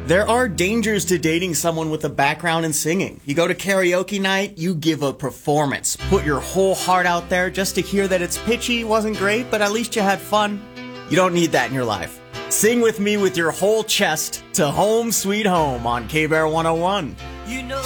There are dangers to dating someone with a background in singing. You go to karaoke night, you give a performance. Put your whole heart out there just to hear that it's pitchy, wasn't great, but at least you had fun. You don't need that in your life. Sing with me with your whole chest to Home Sweet Home on K-Bear 101.